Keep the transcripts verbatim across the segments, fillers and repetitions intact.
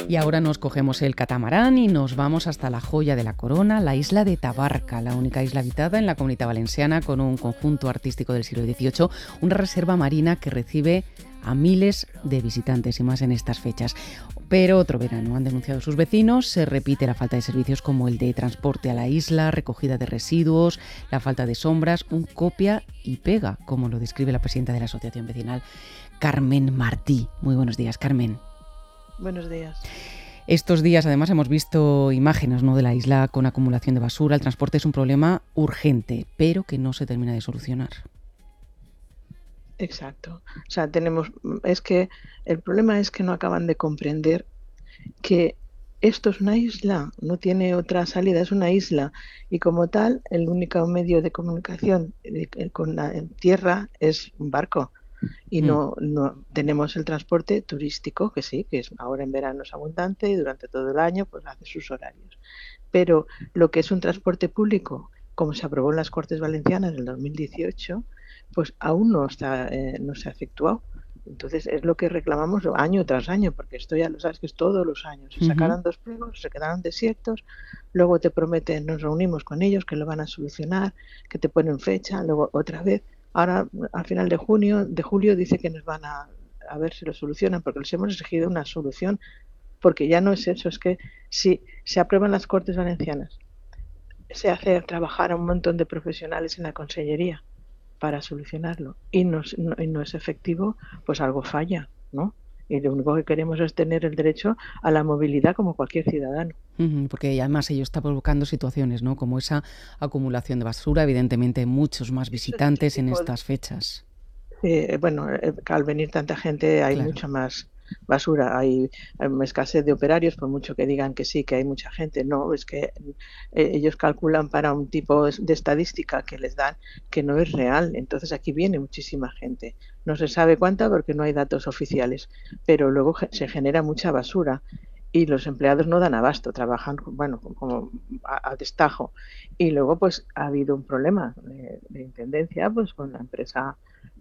Y ahora nos cogemos el catamarán y nos vamos hasta la joya de la corona, la isla de Tabarca, la única isla habitada en la Comunidad Valenciana con un conjunto artístico del siglo dieciocho, una reserva marina que recibe a miles de visitantes y más en estas fechas. Pero otro verano, han denunciado sus vecinos, se repite la falta de servicios como el de transporte a la isla, recogida de residuos, la falta de sombras, un copia y pega, como lo describe la presidenta de la asociación vecinal, Carmen Martí. Muy buenos días, Carmen. Buenos días. Estos días además hemos visto imágenes, ¿no?, de la isla con acumulación de basura. El transporte es un problema urgente, pero que no se termina de solucionar. Exacto. O sea, tenemos, es que el problema es que no acaban de comprender que esto es una isla, no tiene otra salida, es una isla y como tal el único medio de comunicación con la tierra es un barco. Y no, no tenemos el transporte turístico, que sí, que es ahora en verano es abundante y durante todo el año pues hace sus horarios. Pero lo que es un transporte público, como se aprobó en las Cortes Valencianas en el dos mil dieciocho, pues aún no está, eh, no se ha efectuado. Entonces es lo que reclamamos año tras año, porque esto ya lo sabes que es todos los años. Se sacaron dos pliegos, se quedaron desiertos, luego te prometen, nos reunimos con ellos, que lo van a solucionar, que te ponen fecha, luego otra vez. Ahora, al final de junio, de julio, dice que nos van a, a ver si lo solucionan, porque les hemos exigido una solución, porque ya no es eso, es que si se aprueban las Cortes Valencianas, se hace trabajar a un montón de profesionales en la Consellería para solucionarlo y no, no, y no es efectivo, pues algo falla, ¿no? Y lo único que queremos es tener el derecho a la movilidad como cualquier ciudadano. Porque además ello está provocando situaciones, ¿no?, como esa acumulación de basura, evidentemente muchos más visitantes en estas fechas. Sí, bueno, al venir tanta gente hay Claro. mucha más basura, hay, hay escasez de operarios, por mucho que digan que sí, que hay mucha gente, no, es que eh, ellos calculan para un tipo de estadística que les dan que no es real, entonces aquí viene muchísima gente, no se sabe cuánta porque no hay datos oficiales, pero luego se genera mucha basura y los empleados no dan abasto, trabajan, bueno, como a, a destajo, y luego pues ha habido un problema de, de intendencia pues con la empresa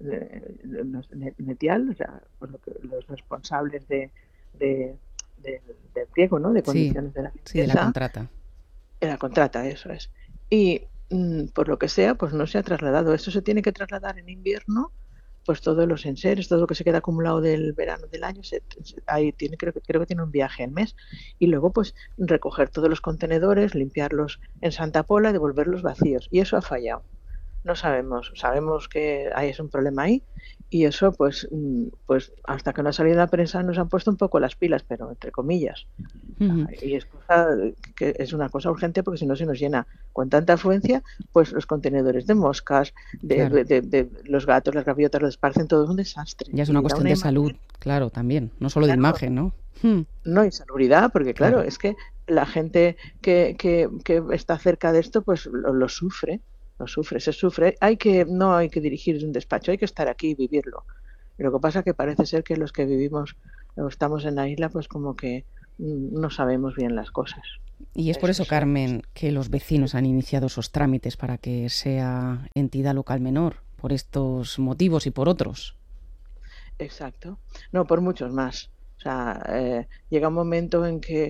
Netial, o sea, pues lo que, los responsables de, de, de, del pliego, ¿no?, de condiciones Sí, de la limpieza. Sí, de la contrata. De la contrata, eso es. Y mmm, por lo que sea, pues no se ha trasladado. Esto se tiene que trasladar en invierno, pues todos los enseres, todo lo que se queda acumulado del verano del año, se, se, ahí tiene, creo que creo que tiene un viaje al mes. Y luego, pues, recoger todos los contenedores, limpiarlos en Santa Pola y devolverlos vacíos. Y eso ha fallado. No sabemos, sabemos que hay es un problema ahí y eso pues pues hasta que no ha salido la prensa nos han puesto un poco las pilas, pero entre comillas. Uh-huh. Y es cosa que es una cosa urgente porque si no se nos llena con tanta afluencia, pues los contenedores de moscas, de, Claro. de, de, de los gatos, las gaviotas lo esparcen, todo es un desastre. Ya es y una da cuestión una de imagen, salud, claro, también, no solo claro, de imagen, ¿no? Hmm. No, y salubridad, porque claro, Claro. es que la gente que, que, que está cerca de esto, pues lo, lo sufre, lo sufre, se sufre. Hay que, no hay que dirigir un despacho, hay que estar aquí y vivirlo. Y lo que pasa es que parece ser que los que vivimos o estamos en la isla, pues como que mm, no sabemos bien las cosas. Y es por eso, Carmen, que los vecinos han iniciado esos trámites para que sea entidad local menor, por estos motivos y por otros. Exacto. No, por muchos más. O sea, eh, llega un momento en que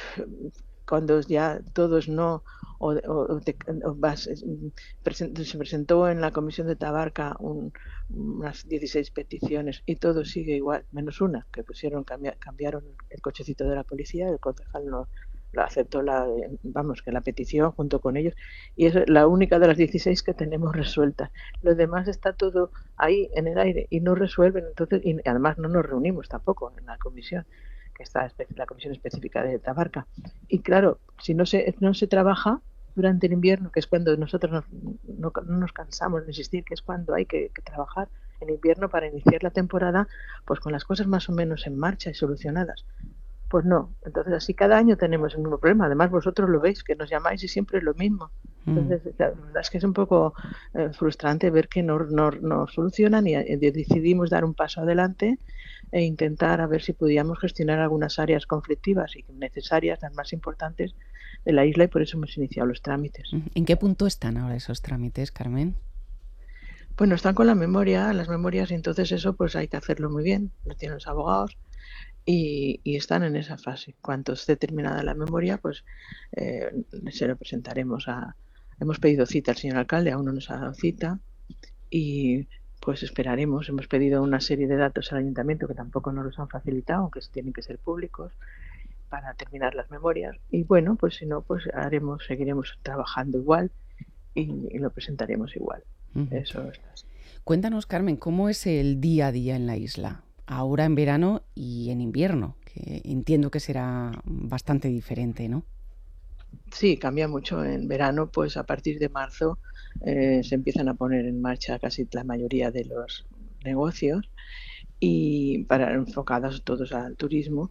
cuando ya todo es no, o, o, te, o vas, present, se presentó en la comisión de Tabarca un, unas dieciséis peticiones y todo sigue igual, menos una, que pusieron, cambiar, cambiaron el cochecito de la policía, el concejal no lo aceptó, la, vamos, que la petición junto con ellos, y es la única de las dieciséis que tenemos resuelta. Lo demás está todo ahí en el aire y no resuelven, entonces, y además no nos reunimos tampoco en la comisión, que está la comisión específica de Tabarca. Y claro, si no se, no se trabaja durante el invierno, que es cuando nosotros nos, no, no nos cansamos de insistir, que es cuando hay que, que trabajar en invierno para iniciar la temporada, pues con las cosas más o menos en marcha y solucionadas. Pues no, entonces así cada año tenemos el mismo problema. Además vosotros lo veis, que nos llamáis y siempre es lo mismo. Entonces la verdad es que es un poco eh, frustrante ver que no, no, no solucionan y eh, decidimos dar un paso adelante e intentar a ver si podíamos gestionar algunas áreas conflictivas y necesarias, las más importantes de la isla, y por eso hemos iniciado los trámites. ¿En qué punto están ahora esos trámites, Carmen? Bueno, están con la memoria, las memorias, y entonces eso pues hay que hacerlo muy bien, lo tienen los abogados. y, y están en esa fase. Cuando esté terminada la memoria, pues eh, se lo presentaremos a... Hemos pedido cita al señor alcalde, aún no nos ha dado cita, y pues esperaremos. Hemos pedido una serie de datos al ayuntamiento que tampoco nos los han facilitado, aunque tienen que ser públicos, para terminar las memorias. Y bueno, pues si no, pues haremos, seguiremos trabajando igual y, y lo presentaremos igual. Ujú. Eso es así. Cuéntanos, Carmen, ¿cómo es el día a día en la isla? Ahora en verano y en invierno, que entiendo que será bastante diferente, ¿no? Sí, cambia mucho. En verano, pues a partir de marzo eh, se empiezan a poner en marcha casi la mayoría de los negocios y para enfocados todos al turismo.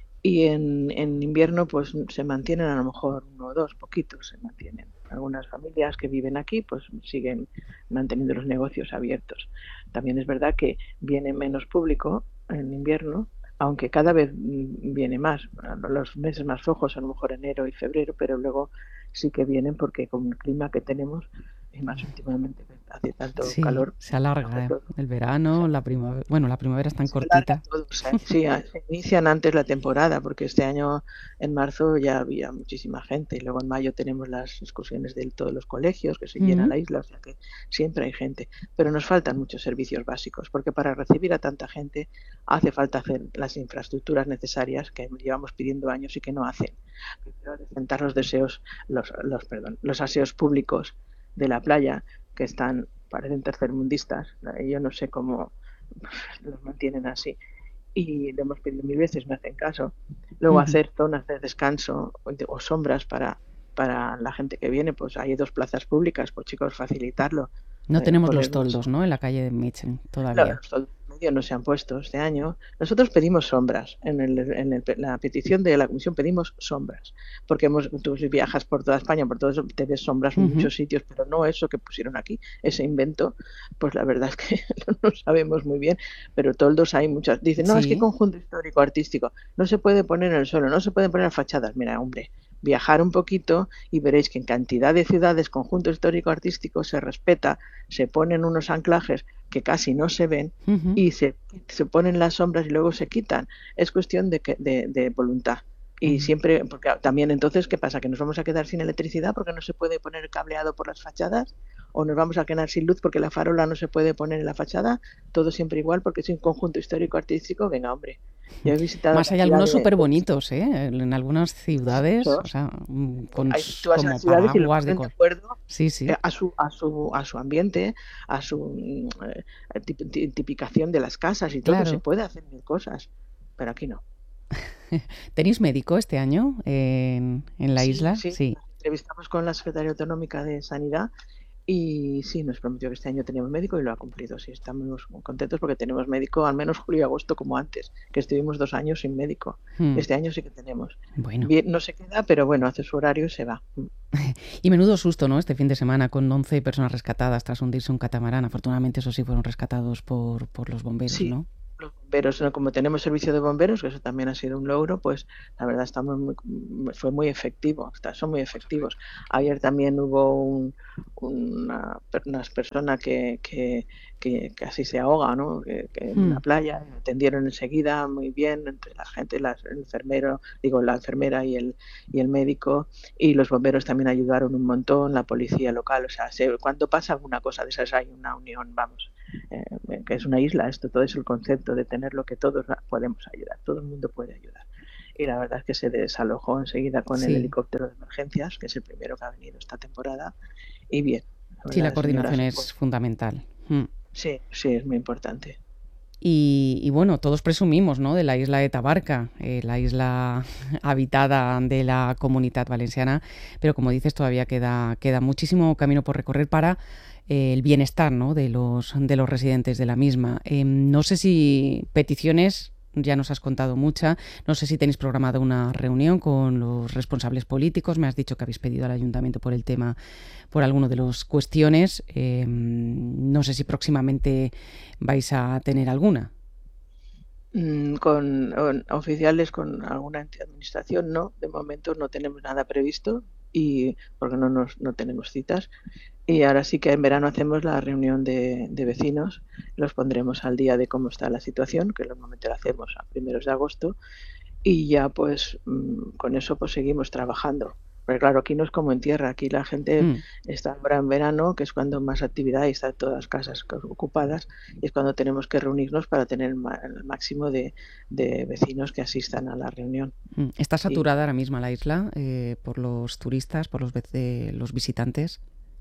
Y en, en invierno, pues se mantienen a lo mejor uno o dos, poquitos se mantienen. Algunas familias que viven aquí, pues siguen manteniendo los negocios abiertos. También es verdad que viene menos público en invierno, aunque cada vez mm, viene más. Los meses más flojos, a lo mejor enero y febrero, pero luego sí que vienen porque con el clima que tenemos, y más últimamente que hace tanto Sí, calor, se hace alarga, ¿eh? todo. El O verano, sea, la primavera. Bueno, la primavera es tan se alarga cortita. todo, o sea, sí, a- se inician antes la temporada, porque este año en marzo ya había muchísima gente, y luego en mayo tenemos las excursiones de todos los colegios que se llena Mm. la isla, o sea que siempre hay gente, pero nos faltan muchos servicios básicos, porque para recibir a tanta gente hace falta hacer las infraestructuras necesarias que llevamos pidiendo años y que no hacen. Primero, decentar los deseos, los, los, perdón, los aseos públicos de la playa, que están, parecen tercermundistas, yo no sé cómo los mantienen así. Y le hemos pedido mil veces, no hacen caso. Luego Ujú. hacer zonas de descanso o, de, o sombras para, para la gente que viene, pues hay dos plazas públicas, pues chicos, facilitarlo, No eh, tenemos los poner unas toldos, ¿no? En la sombras. calle de Mitchell todavía. Los toldos medios no se han puesto este año. Nosotros pedimos sombras. En, el, en el, la petición de la comisión pedimos sombras. Porque hemos, tú si viajas por toda España, por todo eso, te ves sombras en Ujú. muchos sitios, pero no eso que pusieron aquí, ese invento, pues la verdad es que no sabemos muy bien, pero toldos hay muchas. Dicen, no, es que Sí. conjunto histórico, artístico, no se puede poner en el suelo, no se pueden poner fachadas. Mira, hombre, viajar un poquito y veréis que en cantidad de ciudades, conjunto histórico, artístico, se respeta, se ponen unos anclajes que casi no se ven Ujú. y se, se ponen las sombras y luego se quitan. Es cuestión de, que, de, de voluntad. Y Ujú. siempre, porque también entonces, ¿qué pasa? ¿Que nos vamos a quedar sin electricidad porque no se puede poner cableado por las fachadas? ¿O nos vamos a quedar sin luz porque la farola no se puede poner en la fachada? Todo siempre igual porque es un conjunto histórico-artístico. Venga, hombre. Yo he visitado Más hay cantidad algunos de... súper de bonitos, ¿eh? En algunas ciudades, o esos. sea, mm, con Hay, s- tú vas a como las ciudades y los paraguas de ponen de col. acuerdo Sí, eh, sí. a su, a su, a su ambiente, a su mm, eh, tip- ti- tipificación de las casas y todo. Se Claro. puede hacer mil cosas, pero aquí no. ¿Tenéis médico este año en, en la Sí, isla? sí, Sí. nos entrevistamos con la Secretaría Autonómica de Sanidad y sí, nos prometió que este año teníamos médico y lo ha cumplido. Sí, estamos muy contentos porque tenemos médico al menos julio y agosto como antes, que estuvimos dos años sin médico. Hmm. Este año sí que tenemos. Bueno. Bien, no se queda, pero bueno, hace su horario y se va. Y menudo susto, ¿no? Este fin de semana con once personas rescatadas tras hundirse un catamarán. Afortunadamente, eso sí, fueron rescatados por, por los bomberos, Sí, ¿no? los bomberos, ¿no? Como tenemos servicio de bomberos, que eso también ha sido un logro, pues la verdad estamos muy, fue muy efectivo, está- son muy efectivos. Ayer también hubo un- una, per- unas personas que, que, que casi se ahoga, ¿no? Que, que en Hmm. una playa, y lo atendieron enseguida muy bien entre la gente, las- el enfermero, digo, la enfermera y el, y el médico, y los bomberos también ayudaron un montón, la policía local, o sea, se- cuando pasa alguna cosa de esas hay una unión, vamos eh, que es una isla, esto todo es el concepto de tener lo que todos podemos ayudar, todo el mundo puede ayudar. Y la verdad es que se desalojó enseguida con el Sí. helicóptero de emergencias, que es el primero que ha venido esta temporada, y bien, la Sí, verdad, la la señora coordinación se fue. es fundamental. Hmm. Sí, sí, es muy importante. Y, y bueno, todos presumimos, ¿no? De la isla de Tabarca, eh, la isla habitada de la Comunitat Valenciana, pero como dices, todavía queda, queda muchísimo camino por recorrer para eh, el bienestar, ¿no? de los, de los residentes de la misma. Eh, no sé si peticiones, ya nos has contado mucha, no sé si tenéis programada una reunión con los responsables políticos, me has dicho que habéis pedido al ayuntamiento por el tema, por alguno de las cuestiones, eh, no sé si próximamente vais a tener alguna. Mm, Con, con oficiales, con alguna administración, no, de momento no tenemos nada previsto y porque no, nos, no tenemos citas. Y ahora sí que en verano hacemos la reunión de, de vecinos, los pondremos al día de cómo está la situación, que normalmente la hacemos a primeros de agosto, y ya pues mm, con eso pues seguimos trabajando. Porque claro, aquí no es como en tierra, aquí la gente Mm. está ahora en verano, que es cuando más actividad y están todas las casas co- ocupadas, y es cuando tenemos que reunirnos para tener el, ma- el máximo de, de vecinos que asistan a la reunión. Mm. ¿Está Y saturada ahora mismo la isla eh, por los turistas, por los, vece- los visitantes?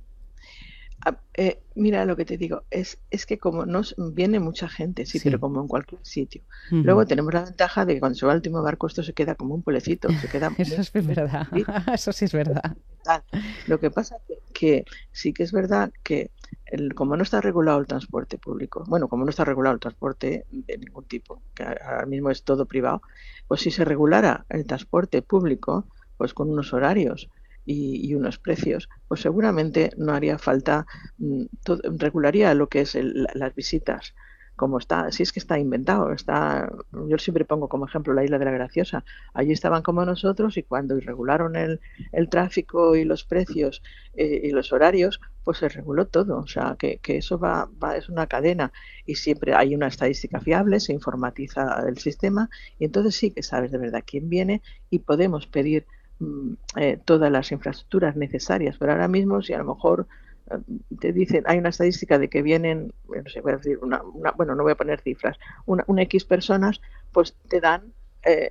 Ah, eh, mira lo que te digo, es, es que como nos viene mucha gente, sí, pero Sí. como en cualquier sitio. Ujú. Luego tenemos la ventaja de que cuando se va el último barco esto se queda como un pueblecito, se queda Eso muy, es muy verdad, tranquilito. eso sí es verdad. Tal. Lo que pasa que, que sí que es verdad que el, como no está regulado el transporte público, bueno, como no está regulado el transporte de ningún tipo, que ahora mismo es todo privado, pues si se regulara el transporte público, pues con unos horarios y, y unos precios, pues seguramente no haría falta, mm, todo- regularía lo que es el- la- las visitas. Como está, si es que está inventado, está, yo siempre pongo como ejemplo la Isla de la Graciosa. Allí estaban como nosotros y cuando regularon el, el tráfico y los precios eh, y los horarios, pues se reguló todo. O sea, que, que eso va, va, es una cadena y siempre hay una estadística fiable, se informatiza el sistema y entonces sí que sabes de verdad quién viene y podemos pedir mm, eh, todas las infraestructuras necesarias. Pero ahora mismo, si a lo mejor eh, te dicen, hay una estadística de que vienen, no sé, voy a decir una, una, bueno, no voy a poner cifras, una, una X personas, pues te dan eh,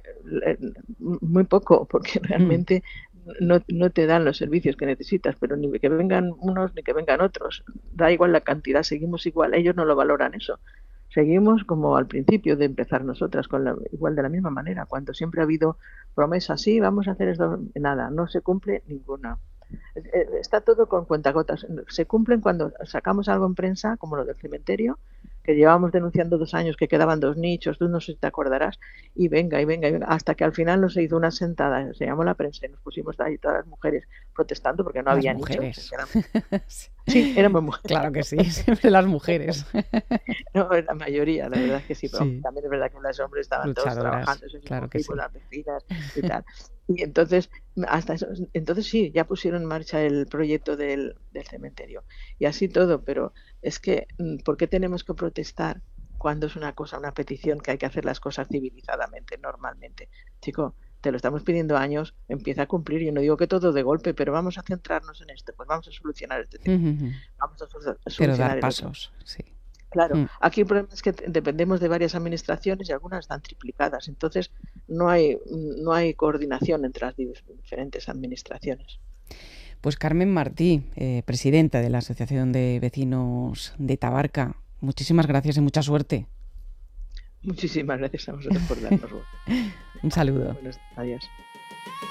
muy poco, porque Mm. realmente no, no te dan los servicios que necesitas, pero ni que vengan unos ni que vengan otros. Da igual la cantidad, seguimos igual. Ellos no lo valoran eso. Seguimos como al principio de empezar nosotras, con la, igual de la misma manera, cuando siempre ha habido promesas, sí, vamos a hacer esto, nada, no se cumple ninguna. Está todo con cuentagotas. Se cumplen cuando sacamos algo en prensa, como lo del cementerio, que llevábamos denunciando dos años que quedaban dos nichos, tú no sé si te acordarás, y venga, y venga, y venga, hasta que al final nos se hizo una sentada, se llamó la prensa, y nos pusimos ahí todas las mujeres protestando porque no Las había nicho. mujeres. Sí. Sí, éramos mujeres. Claro que sí, siempre las mujeres. No, la mayoría, la verdad es que sí, pero Sí, también es verdad que los hombres estaban todos luchadoras, trabajando, eso claro que mismo, sí. las vecinas y tal. Y entonces, hasta eso, entonces sí, ya pusieron en marcha el proyecto del, del cementerio. Y así todo, pero es que, mm, ¿por qué tenemos que protestar cuando es una cosa, una petición que hay que hacer las cosas civilizadamente, normalmente? Chico, te lo estamos pidiendo años, empieza a cumplir. Yo no digo que todo de golpe, pero vamos a centrarnos en esto, pues vamos a solucionar este tema, Ujujú. vamos a solu- a Pero dar solucionar el otro. pasos, sí. Claro, Mm. aquí el problema es que te- dependemos de varias administraciones y algunas están triplicadas, entonces no hay, no hay coordinación entre las di- diferentes administraciones. Pues Carmen Martí, eh, presidenta de la Asociación de Vecinos de Tabarca, muchísimas gracias y mucha suerte. Muchísimas gracias a vosotros por darnos voz. Un saludo. Buenos días.